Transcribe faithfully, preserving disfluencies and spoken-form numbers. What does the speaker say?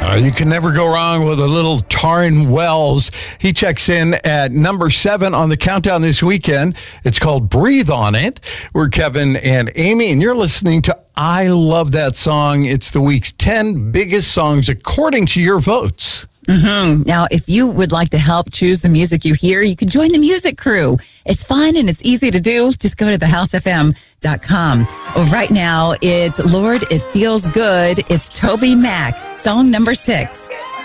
Uh, you can never go wrong with a little Taryn Wells. He checks in at number seven on the countdown this weekend. It's called Breathe On It. We're Kevin and Amy, and you're listening to I Love That Song. It's the week's ten biggest songs according to your votes. Mm-hmm. Now, if you would like to help choose the music you hear, you can join the music crew. It's fun and it's easy to do. Just go to the house f m dot com. Well, right now, it's Lord, It Feels Good. It's Toby Mac, song number six.